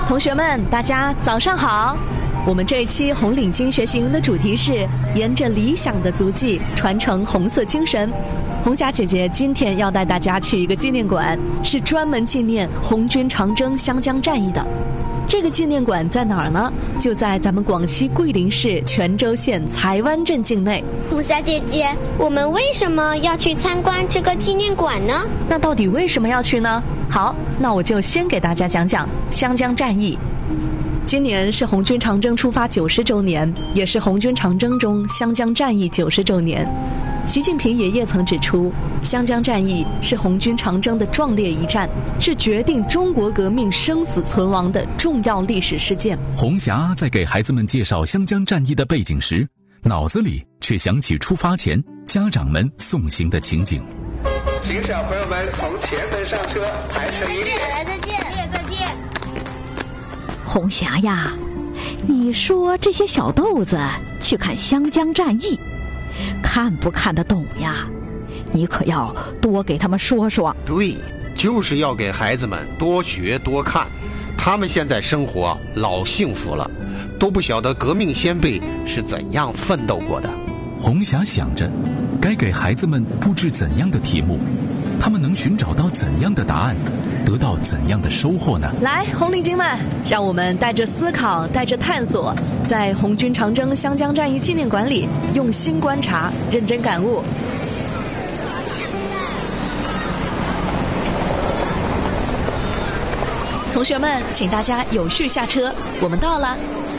同学们，大家早上好！我们这一期红领巾学习营的主题是沿着理想的足迹，传承红色精神。红霞姐姐今天要带大家去一个纪念馆，是专门纪念红军长征湘江战役的。这个纪念馆在哪儿呢？就在咱们广西桂林市泉州县才湾镇境内。 红霞姐姐，我们为什么要去参观这个纪念馆呢？ 那到底为什么要去呢？好，那我就先给大家讲讲湘江战役。今年是红军长征出发90周年，也是红军长征中湘江战役90周年。习近平爷爷曾指出，湘江战役是红军长征的壮烈一战，是决定中国革命生死存亡的重要历史事件。 红霞在给孩子们介绍湘江战役的背景时，脑子里却想起出发前家长们送行的情景。 请小朋友们从前门上车，排成一列。 再见，再见。 红霞呀，你说这些小豆子去看湘江战役，看不看得懂呀？你可要多给他们说说。 对，就是要给孩子们多学多看，他们现在生活老幸福了，都不晓得革命先辈是怎样奋斗过的。 红霞想着，该给孩子们布置怎样的题目，他们能寻找到怎样的答案，得到怎样的收获呢？ 来，红领巾们，让我们带着思考，带着探索，在红军长征湘江战役纪念馆里用心观察，认真感悟。同学们，请大家有序下车，我们到了。